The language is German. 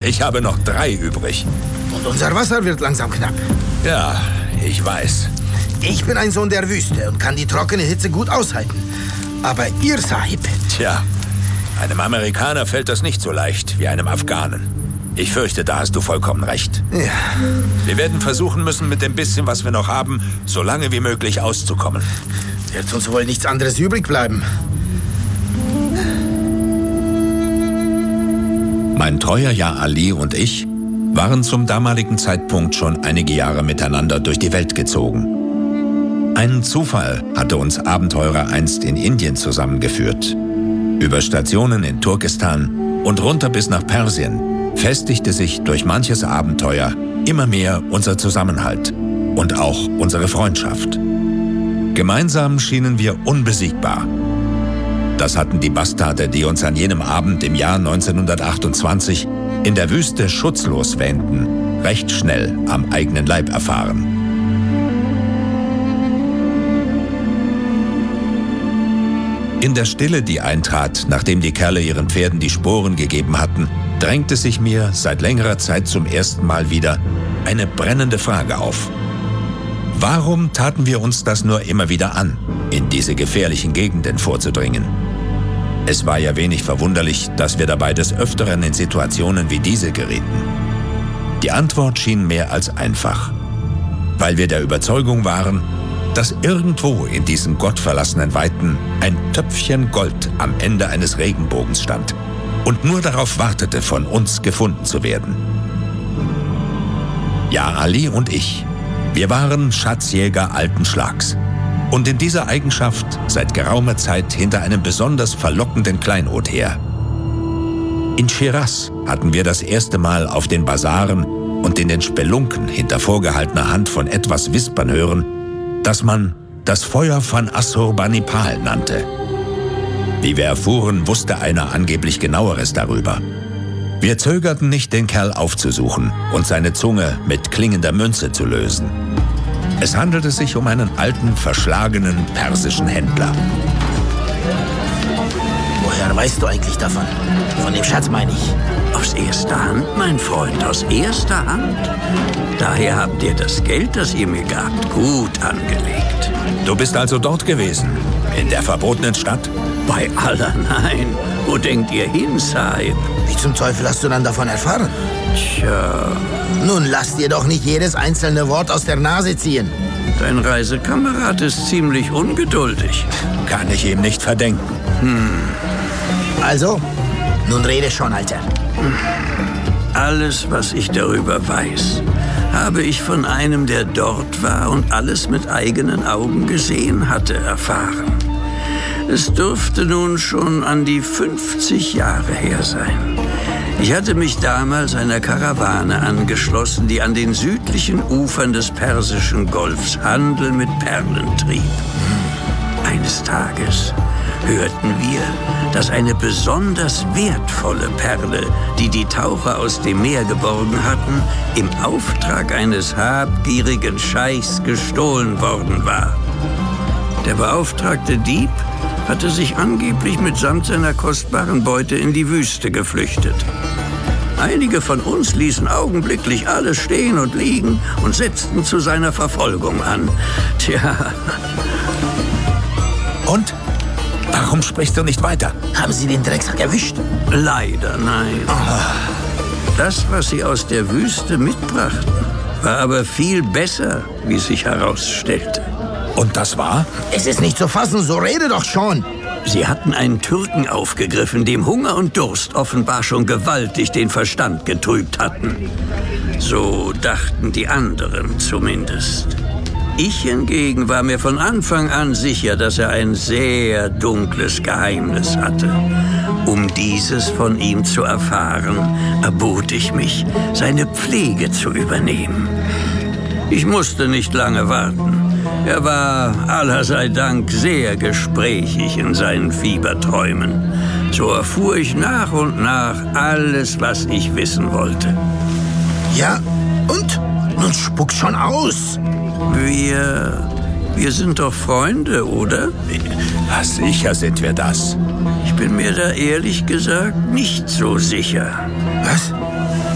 Ich habe noch 3 übrig. Und unser Wasser wird langsam knapp. Ja, ich weiß. Ich bin ein Sohn der Wüste und kann die trockene Hitze gut aushalten. Aber ihr, Sahib... Tja, einem Amerikaner fällt das nicht so leicht wie einem Afghanen. Ich fürchte, da hast du vollkommen recht. Ja. Wir werden versuchen müssen, mit dem bisschen, was wir noch haben, so lange wie möglich auszukommen. Wird uns wohl nichts anderes übrig bleiben. Mein treuer Ja Ali und ich waren zum damaligen Zeitpunkt schon einige Jahre miteinander durch die Welt gezogen. Einen Zufall hatte uns Abenteurer einst in Indien zusammengeführt. Über Stationen in Turkestan und runter bis nach Persien festigte sich durch manches Abenteuer immer mehr unser Zusammenhalt und auch unsere Freundschaft. Gemeinsam schienen wir unbesiegbar. Das hatten die Bastarde, die uns an jenem Abend im Jahr 1928 in der Wüste schutzlos wähnten, recht schnell am eigenen Leib erfahren. In der Stille, die eintrat, nachdem die Kerle ihren Pferden die Sporen gegeben hatten, drängte sich mir seit längerer Zeit zum ersten Mal wieder eine brennende Frage auf. Warum taten wir uns das nur immer wieder an, in diese gefährlichen Gegenden vorzudringen? Es war ja wenig verwunderlich, dass wir dabei des Öfteren in Situationen wie diese gerieten. Die Antwort schien mehr als einfach. Weil wir der Überzeugung waren, dass irgendwo in diesen gottverlassenen Weiten ein Töpfchen Gold am Ende eines Regenbogens stand und nur darauf wartete, von uns gefunden zu werden. Ja, Ali und ich, wir waren Schatzjäger alten Schlags und in dieser Eigenschaft seit geraumer Zeit hinter einem besonders verlockenden Kleinod her. In Schiraz hatten wir das erste Mal auf den Basaren und in den Spelunken hinter vorgehaltener Hand von etwas wispern hören, das man das Feuer von Assurbanipal nannte. Wie wir erfuhren, wusste einer angeblich Genaueres darüber. Wir zögerten nicht, den Kerl aufzusuchen und seine Zunge mit klingender Münze zu lösen. Es handelte sich um einen alten, verschlagenen persischen Händler. Woher weißt du eigentlich davon? Von dem Schatz meine ich. Aus erster Hand, mein Freund, aus erster Hand. Daher habt ihr das Geld, das ihr mir gabt, gut angelegt. Du bist also dort gewesen, in der verbotenen Stadt? Bei aller Nein. Wo denkt ihr hin, Sahib? Wie zum Teufel hast du dann davon erfahren? Tja. Nun lass dir doch nicht jedes einzelne Wort aus der Nase ziehen. Dein Reisekamerad ist ziemlich ungeduldig. Kann ich ihm nicht verdenken. Also, nun rede schon, Alter. Alles, was ich darüber weiß, habe ich von einem, der dort war und alles mit eigenen Augen gesehen hatte, erfahren. Es dürfte nun schon an die 50 Jahre her sein. Ich hatte mich damals einer Karawane angeschlossen, die an den südlichen Ufern des Persischen Golfs Handel mit Perlen trieb. Eines Tages hörten wir, dass eine besonders wertvolle Perle, die die Taucher aus dem Meer geborgen hatten, im Auftrag eines habgierigen Scheichs gestohlen worden war. Der beauftragte Dieb hatte sich angeblich mitsamt seiner kostbaren Beute in die Wüste geflüchtet. Einige von uns ließen augenblicklich alles stehen und liegen und setzten zu seiner Verfolgung an. Tja. Und? Warum sprichst du nicht weiter? Haben Sie den Drecksack erwischt? Leider nein. Das, was sie aus der Wüste mitbrachten, war aber viel besser, wie sich herausstellte. Und das war? Es ist nicht zu fassen, so rede doch schon. Sie hatten einen Türken aufgegriffen, dem Hunger und Durst offenbar schon gewaltig den Verstand getrübt hatten. So dachten die anderen zumindest. Ich hingegen war mir von Anfang an sicher, dass er ein sehr dunkles Geheimnis hatte. Um dieses von ihm zu erfahren, erbot ich mich, seine Pflege zu übernehmen. Ich musste nicht lange warten. Er war, aller sei Dank, sehr gesprächig in seinen Fieberträumen. So erfuhr ich nach und nach alles, was ich wissen wollte. Ja, und? Nun spuck schon aus. Wir sind doch Freunde, oder? Ja, sicher sind wir das. Ich bin mir da ehrlich gesagt nicht so sicher. Was?